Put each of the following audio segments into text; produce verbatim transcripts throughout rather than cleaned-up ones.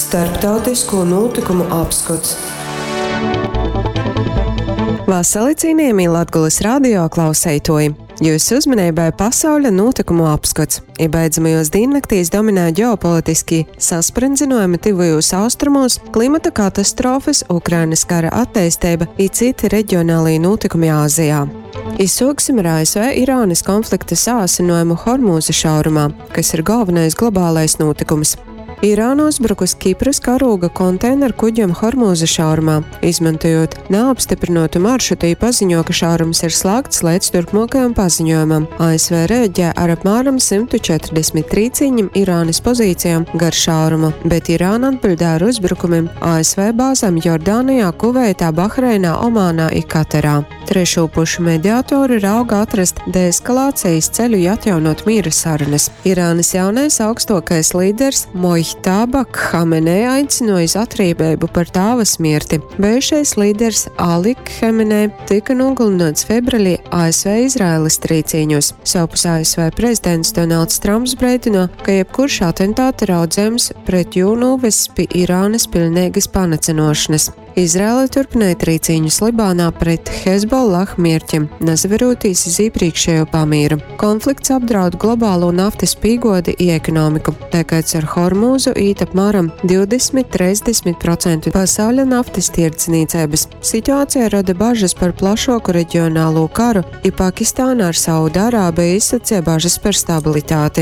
Starptautisko notikumu apskats. Vasarī cienījamie Latgulis radio klausētoji. Jūsu uzmanībai pasaules notikumu apskats. Iebeidzamajos diennaktīs dominē ģeopolitiski saspringzinājumi tuvajos austrumos, klimata katastrofas, Ukrainas kara attīstība un citi reģionālie notikumi Āzijā. Izsāksim ar A S V Irānas konflikta sāsinājumu Hormūza šaurumā, kas ir galvenais globālais notikums. Irāna uzbrukus Kipras karoga konteineru kuģiem Hormūza šaurumā, izmantojot neapstiprinātu maršrutu, paziņo, ka šaurums ir slēgts līdz turpmākajam paziņojumam. A S V reaģē ar apmēram simt četrdesmit trīcīņiem Irānas pozīcijām gar šaurumu, bet Irāna atbildē ar uzbrukumiem A S V bāzēm Jordānijā, Kuveitā, Bahreinā, Omānā un Katarā. Trešo pušu mediatori rauga atrast deeskalācijas ceļu atjaunot mīra sarunas. Irānas jaunais augstākais līderis Mojtaba Khamenei aicināja uz atrībību par tāvas mirti. Bijušais līderis Ali Khamenei tika nogalināts februārī A S V Izraēlas trīcīņos. Savpus A S V prezidents Donalds Trumps brīdino, ka jebkurš atentāta raudzējums pret jū noves pie Irānas pilnīgas panacinošanas. Izraēla turpināja trīcīņus Libānā pret Hezbollah mierķiem, nesaverotīs iz iepriekšējo pamīru. Konflikts apdraud globālo naftas pīgodi un ekonomiku. Tāpēc ar Hormūzu īt apmēram divdesmit līdz trīsdesmit procenti pasaules naftas tirdzniecības. Situācija rada bažas par plašāku reģionālo karu, un Pakistāna ar Saudārābiju izsacīja bažas par stabilitāti.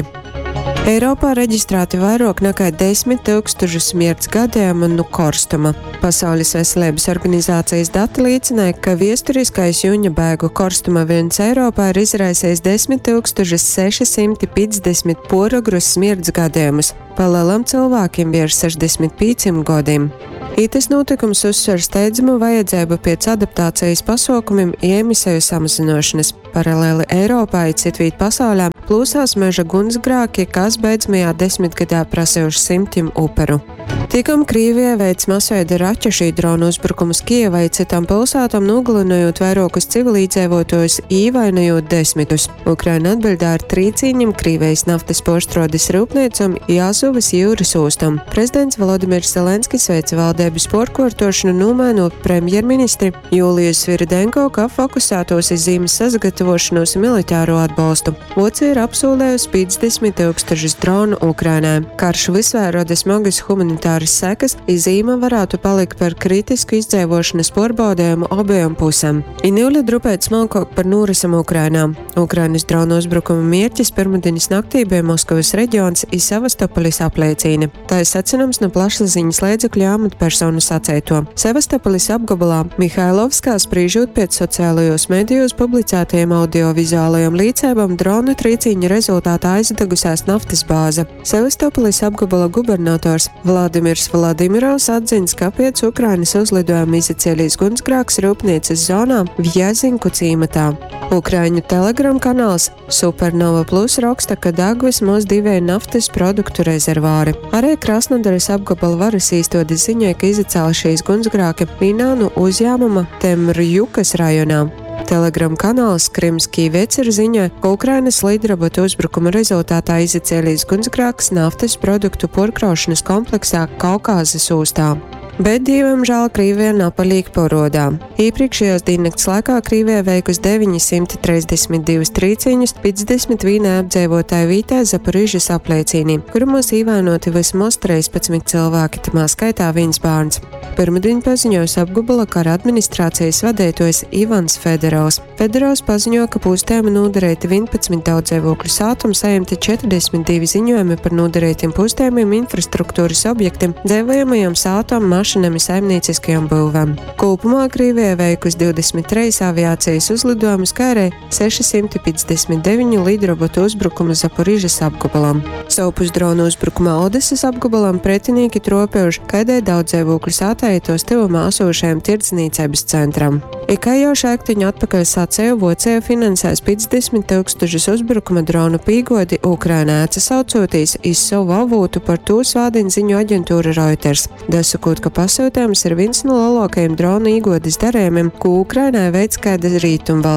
Eiropā reģistrēti vairāk nekā desmit tūkstošus mirts gadījumu no korstuma. Pasaules veselības organizācijas dati liecināja, ka viesturiskais jūņa bēgu korstuma viļņs Eiropā ir izraisījis desmit tūkstoši seši simti piecdesmit porogrus mirts gadījumus, palielam cilvēkiem virs sešdesmit pieciem gadiem. Itis notikums uzsver steidzamu vajadzību pēc adaptācijas pasākumiem un emisiju samazināšanas. Paralēli Eiropā un citviet pasaulē plūsās meža gunsgrēki, kas beidzamajā desmitgadā prasījuši simtiem uperu. Tikam Krievija veic masveida raķešu dronu uzbrukumus Kijevai citām pilsētām, nogalinājot vairākus civilizētājus, ievainojot desmitus. Ukraina atbildē ar trīcīņiem Krievijas naftas pārstrādes rūpniecam un Azovas jūras ostam. Prezidents Volodimirs Zelenskis veica valdības pārkārtošanu, nomainot premjerministri Juliju Svirdenko, ka fokusētos uz zīmes sagatavošanos un militāro atbalstu. Vācija ir apsolējusi piecdesmit tūkstošus dronu Ukrainai. Karš visvai rada smagas humanitāras sekas, zīme varētu palikt par kritisku izdzīvošanas pārbaudījumu abiem pusēm. Iņuļa drupēt smalkāk par norisim Ukrainā. Ukrainas dronu uzbrukuma mērķis pirmdienas naktī bija Moskavas reģions un Sevastopolis apliecina. Tā ir secinājums no plašsaziņas līdzekļu amatpersonu sacīto. Sevastopolis apgabalā Mihailovskā sprīžot pēc sociālajos medijos publicētajiem audiovizuālajiem līdzībām drona trīcīņa rezultātā aizdegusies naftas bāze. Sevastopolis apgabala gubernators Vladimirs Vladimirovs atzins, ka pēc Ukrainas uzlidojuma izcēlīs gunsgrēks rūpnīcas zonā Vjazinku cīmatā. Ukraiņu telegram kanāls Supernova Plus raksta, ka deg vismaz divi naftas produktu rezervāri. Arī Krasnodaras apgabala varas īstodi ziņoja, ka izcēla šīs gunsgrēki vienā no uzņēmuma Temrjukas rajonā. Telegram kanāls Krimskī Vecir ziņoja, ka Ukrainas līderrobotu uzbrukuma rezultātā izcēlīs gunsgrēks naftas produktu pārkraušanas kompleksā Kaukāzes ostā. Bet, diemžēl, Krievija nepaliek porodā. Iepriekšējās diennakts laikā Krievija veikusi deviņsimt trīsdesmit divus trīcīņus piecdesmit vienai apdzīvotāju vītē Zaporižas apliecīnī, kuros ievainoti vismaz trīspadsmit cilvēki, tamā skaitā viens bērns. Pirmdien paziņojas apgabala kara administrācijas vadītājs Ivans Fedorovs. Fedorovs paziņo, ka pūstēmi nodarīti vienpadsmit daudzdzīvokļu sātumu, saimti četrdesmit divi ziņojumi par nodarītiem pūstēmiem infrastruktūras objektiem, dzīvojamajām sātām, mašinām un saimnieciskajām būvēm. Kopumā Krievija veikusi divdesmit trīs aviācijas uzlidojumus, kā arī sešsimt piecdesmit deviņi līderrobotu uzbrukumu Zaporižas apgabalam. Savpus dronu uzbrukumā Odesas apgabalam pretinieki tropējuši kādai daudzdzīvokļu sātājietos tuvumā esošajam tirdzniecības centram. Kā jau šēktiņu atpakaļ sacīja, Vācija finansēs piecdesmit tūkstošus uzbrukuma dronu pīgodi Ukrainā, atsaucoties iz savu avotu, par to svādina ziņu aģentūra Reuters. Dasakot, ka pasūtījums ir viens no lielākajiem dronu īgodes darījumiem, ko Ukrainai veic kāda rītumvalsts.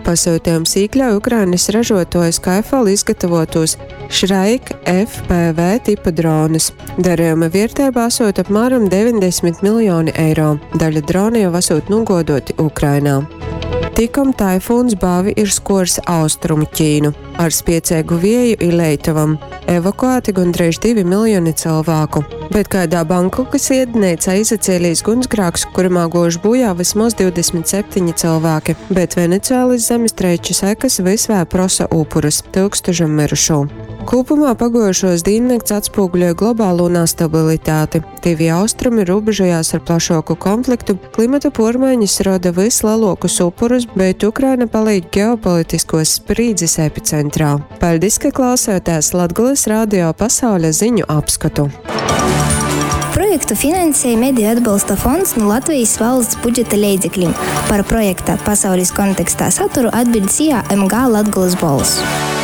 Pasūtījums iekļauj Ukrainas ražotāju Skyfall izgatavotos Šraik F P V tipa dronus. Darījuma vērtība esot apmēram deviņdesmit miljoni eiro. Daļa drona jau esot nogodoti Ukrainā. Tikom taifūns bāvi ir skors austrumu Ķīnu. Ar spiecēgu vieju ir Leitavam. Evakuēti gandrīz divi miljoni cilvēku. Bet kādā Bankokas iednīcā izacēlīs gunsgrāks, kuramā gož bojā vismaz divdesmit septiņi cilvēki, bet Venecuēlas zemestrīču sekas visvē prosa upurus – tūkstošam mirušo. Kopumā pagojušos diennakts atspūgļoja globālo nestabilitāti. Tīvi austrumi robežojās ar plašāku konfliktu, klimata pormaiņas rada vislielākus upurus, bet Ukraina palīdz ģeopolitiskos sprīdzes epicentrā. Paldies, ka klausāties Latgulis radio pasaules ziņu apskatu. Projektu finansēja Mediju atbalsta fonds no Latvijas valsts budžeta līdzekļiem. Par projekta pasaules kontekstā saturu atbild S I A M G Latgulis balss.